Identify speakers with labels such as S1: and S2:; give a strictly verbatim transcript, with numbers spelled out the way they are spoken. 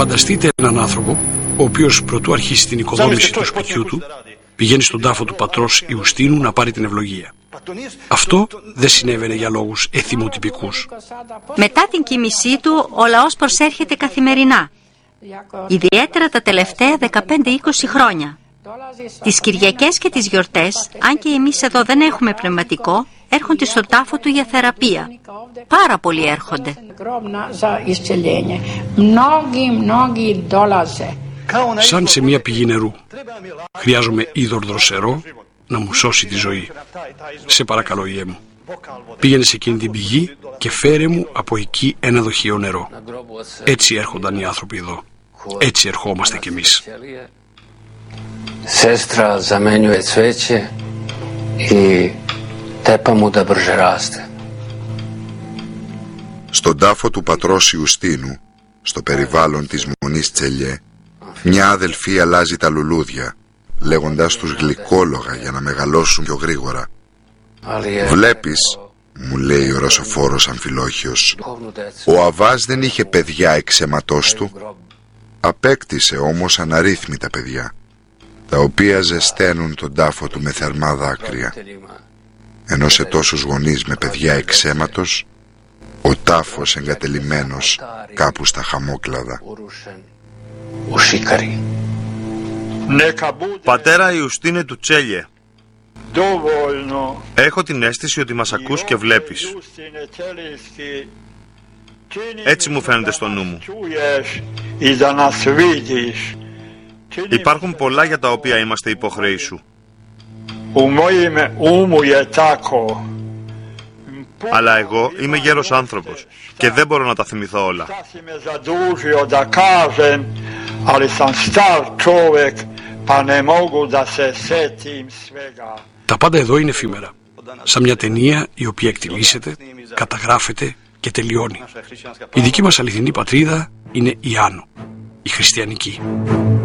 S1: Φανταστείτε έναν άνθρωπο ο οποίος προτού αρχίσει την οικοδόμηση του σπιτιού του πηγαίνει στον τάφο του πατρός Ιουστίνου να πάρει την ευλογία. Αυτό δεν συνέβαινε για λόγους εθιμοτυπικούς.
S2: Μετά την κοίμησή του ο λαός προσέρχεται καθημερινά, ιδιαίτερα τα τελευταία δεκαπέντε είκοσι χρόνια. Τις Κυριακές και τις γιορτές, αν και εμείς εδώ δεν έχουμε πνευματικό, έρχονται στον τάφο του για θεραπεία. Πάρα πολλοί έρχονται.
S1: Σαν σε μια πηγή νερού. Χρειάζομαι είδωρ δροσερό να μου σώσει τη ζωή. Σε παρακαλώ, Ιε μου. Πήγαινε σε εκείνη την πηγή και φέρε μου από εκεί ένα δοχείο νερό. Έτσι έρχονταν οι άνθρωποι εδώ. Έτσι ερχόμαστε κι εμείς.
S3: Sestra zamenjuje cveće i tepa mu da brže raste.
S4: Στον τάφο του πατρός Ιουστίνου, στο περιβάλλον της μονής Τσελιέ, μια αδελφή αλλάζει τα λουλούδια, λέγοντας τους γλυκόλογα για να μεγαλώσουν πιο γρήγορα. Βλέπεις, μου λέει ο ρασοφόρος Αμφιλόχιος, ο Αβάς δεν είχε παιδιά εξ αίματός του, απέκτησε όμως αναρρύθμιτα παιδιά, τα οποία ζεσταίνουν τον τάφο του με θερμά δάκρυα. Ενώ σε τόσους γονείς με παιδιά εξ αίματος, ο τάφος εγκατελειμμένος κάπου στα χαμόκλαδα.
S5: Πατέρα Ιουστίνε του Τσέλιε, έχω την αίσθηση ότι μας ακούς και βλέπεις. Έτσι μου φαίνεται στο νου μου. Υπάρχουν πολλά για τα οποία είμαστε υποχρέοι σου. Αλλά εγώ είμαι γέρος άνθρωπος και δεν μπορώ να τα θυμηθώ όλα.
S1: Τα πάντα εδώ είναι εφήμερα. Σαν μια ταινία η οποία εκτιλήσεται, καταγράφεται και τελειώνει. Η δική μας αληθινή πατρίδα είναι η Άνω, η χριστιανική.